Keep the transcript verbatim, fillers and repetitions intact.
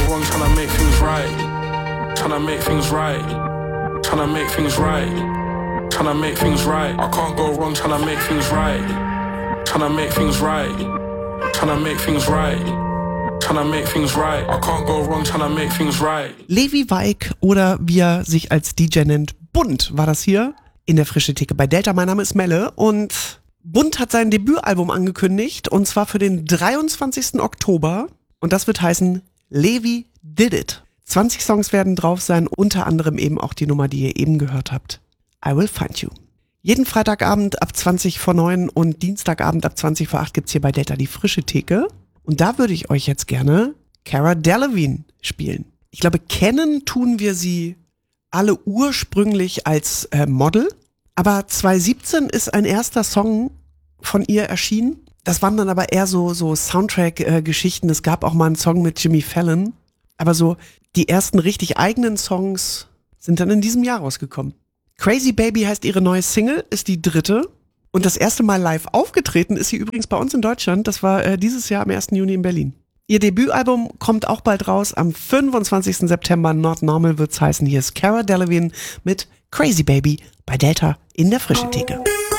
wrong, tryna make things right. Tryna make things right. Tryna make things right. Tryna make things right. I can't go wrong, tryna make things right. Tryna make things right. Tryna make things right. Tryna make things right. I can't go wrong, tryna make things right. Levi Weig oder wie er sich als D J nennt, Bunt, war das hier in der Frische Theke bei Delta. Mein Name ist Melle und Bunt hat sein Debütalbum angekündigt und zwar für den dreiundzwanzigsten Oktober und das wird heißen Levi Did It. zwanzig Songs werden drauf sein, unter anderem eben auch die Nummer, die ihr eben gehört habt. I Will Find You. Jeden Freitagabend ab zwanzig vor neun und Dienstagabend ab zwanzig vor acht gibt's hier bei Delta die Frische Theke. Und da würde ich euch jetzt gerne Cara Delevingne spielen. Ich glaube, kennen tun wir sie alle ursprünglich als äh, Model. Aber zwanzig siebzehn ist ein erster Song von ihr erschienen. Das waren dann aber eher so, so Soundtrack-Geschichten. Es gab auch mal einen Song mit Jimmy Fallon. Aber so die ersten richtig eigenen Songs sind dann in diesem Jahr rausgekommen. Crazy Baby heißt ihre neue Single, ist die dritte. Und das erste Mal live aufgetreten ist sie übrigens bei uns in Deutschland. Das war äh, dieses Jahr am ersten Juni in Berlin. Ihr Debütalbum kommt auch bald raus. Am fünfundzwanzigsten September, Not Normal wird's heißen. Hier ist Cara Delevingne mit Crazy Baby bei Delta in der Frische Theke.